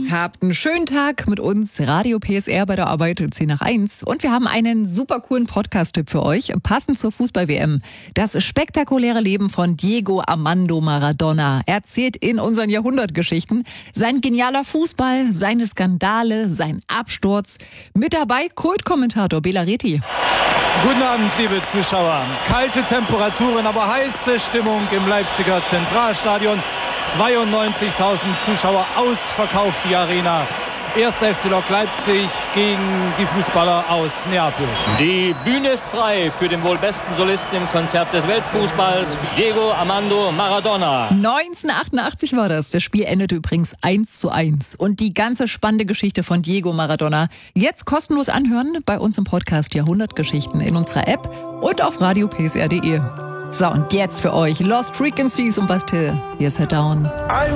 Habt einen schönen Tag mit uns, Radio PSR bei der Arbeit 10 nach 1. Und wir haben einen super coolen Podcast-Tipp für euch, passend zur Fußball-WM. Das spektakuläre Leben von Diego Armando Maradona erzählt in unseren Jahrhundertgeschichten. Sein genialer Fußball, seine Skandale, sein Absturz. Mit dabei Kultkommentator Bela Reti. Guten Abend, liebe Zuschauer. Kalte Temperaturen, aber heiße Stimmung im Leipziger Zentralstadion. 92.000 Zuschauer, ausverkauft die Arena. 1. FC Lok Leipzig gegen die Fußballer aus Neapel. Die Bühne ist frei für den wohl besten Solisten im Konzert des Weltfußballs, Diego Armando Maradona. 1988 war das. Das Spiel endete übrigens 1:1. Und die ganze spannende Geschichte von Diego Maradona jetzt kostenlos anhören bei uns im Podcast Jahrhundertgeschichten in unserer App und auf radiopsr.de. So, und jetzt für euch Lost Frequencies und Bastille. Hier ist Head Down.